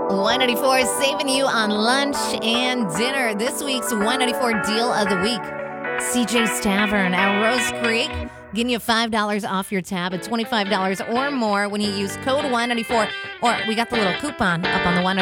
Y94 is saving you on lunch and dinner. This week's Y94 deal of the week. CJ's Tavern at Rose Creek, getting you $5 off your tab at $25 or more when you use code Y94. Or we got the little coupon up on the